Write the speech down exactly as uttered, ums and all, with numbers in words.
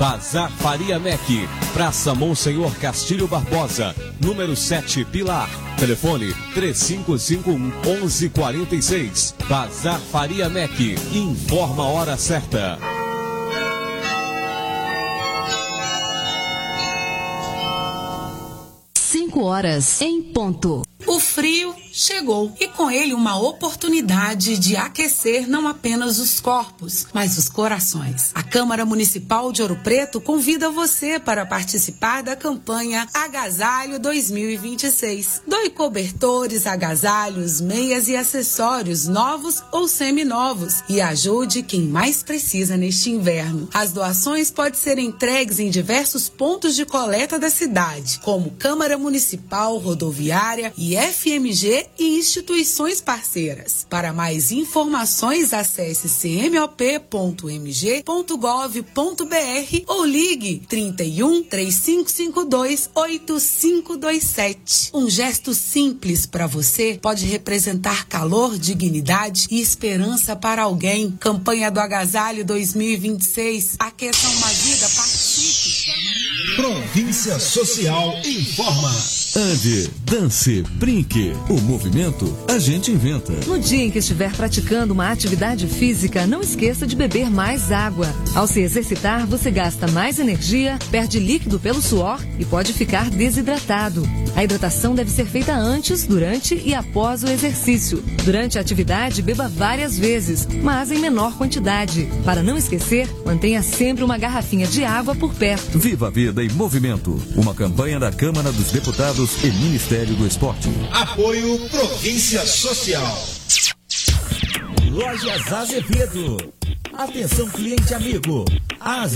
Bazar Faria Mec, Praça Monsenhor Castilho Barbosa, número sete, Pilar. Telefone três cinco cinco um, onze quarenta e seis. Bazar Faria Mec, informa a hora certa. cinco horas em ponto. O frio chegou e com ele uma oportunidade de aquecer não apenas os corpos, mas os corações. A Câmara Municipal de Ouro Preto convida você para participar da campanha Agasalho dois mil e vinte e seis. Doe cobertores, agasalhos, meias e acessórios novos ou seminovos e ajude quem mais precisa neste inverno. As doações podem ser entregues em diversos pontos de coleta da cidade, como Câmara Municipal, Rodoviária e F M G e instituições parceiras. Para mais informações, acesse c m o p ponto m g ponto gov ponto b r ou ligue trinta e um, três cinco cinco dois, oito cinco dois sete. Um gesto simples para você pode representar calor, dignidade e esperança para alguém. Campanha do Agasalho dois mil e vinte e seis. Aqueça uma vida, participe. Província Social informa. Ande, dance, brinque. O movimento a gente inventa. No dia em que estiver praticando uma atividade física, não esqueça de beber mais água. Ao se exercitar, você gasta mais energia, perde líquido pelo suor e pode ficar desidratado. A hidratação deve ser feita antes, durante e após o exercício. Durante a atividade, beba várias vezes, mas em menor quantidade. Para não esquecer, mantenha sempre uma garrafinha de água por perto. Viva a vida em movimento. Uma campanha da Câmara dos Deputados e Ministério do Esporte. Apoio Província Social. Lojas Azevedo. Atenção, cliente amigo. As